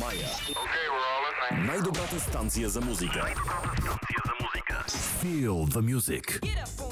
Мая. Най-добрата станция за музика. Feel the music.